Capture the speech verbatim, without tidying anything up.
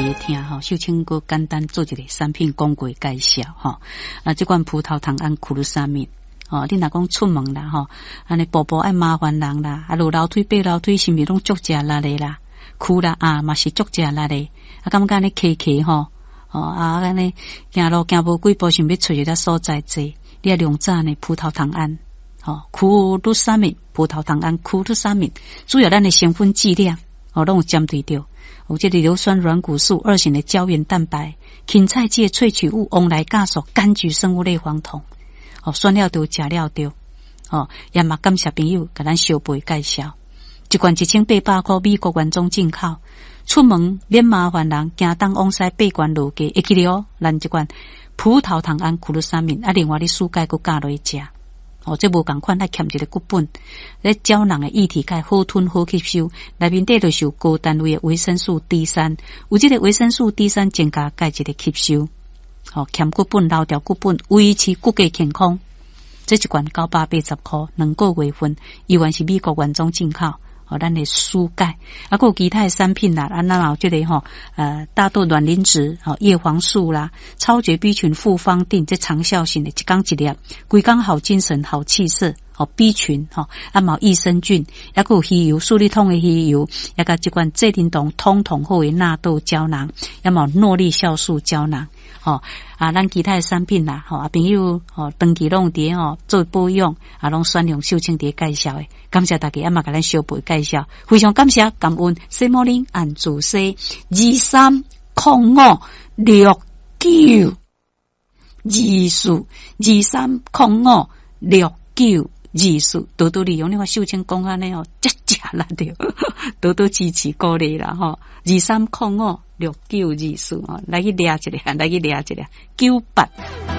会听吼，秀清哥简单做一个产品广告介绍吼。啊，这款葡萄糖胺库鲁沙米，哦，你若讲出门啦吼，安尼步步爱麻烦人啦，啊，落楼梯爬楼梯是毋是拢足食力的啦？苦啦啊，嘛是足食力的，啊，感觉安尼骑骑吼，哦啊，安尼行路行无几步，想要找一个所在坐，你要用早呢葡萄糖胺，哦，库鲁沙米葡萄糖胺库鲁沙米，主要咱的成分剂量。哦，拢有针对到，有这个硫酸软骨素、二型的胶原蛋白、芹菜芥萃取物、翁来酵素、柑橘生物类黄酮，哦，选了着，食了着，哦，也嘛感谢朋友甲咱小辈介绍，一罐一千八百块，美国原装进口，出门免麻烦人，行东往西八关路价，会记得哦，咱一罐葡萄糖胺库鲁沙米，啊，另外你蔬钙佮加落去食。哦，这无共款，还欠一个骨本，咧胶囊的液体钙好吞好吸收，内面底就是有高单位的维生素 D 三，有这个维生素 D 三增加钙质的吸收，哦，欠骨本留掉骨本，维持骨骼健康。这一罐九百八十块，两个月份，依然是美国原装进口。哦，咱的蔬钙，啊，还有其他的产品啦，啊，咱有这个吼，呃，大豆卵磷脂，哦，叶黄素啦，超绝 B 群复方定，这长效型的，一缸一粒，规缸好精神，好气色，哦 ，B 群，吼、哦，啊，毛益生菌，还有鱼油，素力通的鱼油，也甲这款这叮咚通通后的纳豆胶囊，也毛诺力酵素胶囊。哦啊，咱其他的产品啦，吼、哦、啊朋友吼长期拢伫吼做保养，啊拢选用秀清伫介绍的，感谢大家，啊嘛甲咱小辈介绍，非常感谢感恩，西摩林按主 C 二三零五六九二四二三零五六九二四，多多利用你话秀清讲安尼哦，真正啦对，多多支持鼓励啦吼，二三零五六九二四哦，来去掠一下，来去掠一下，九八。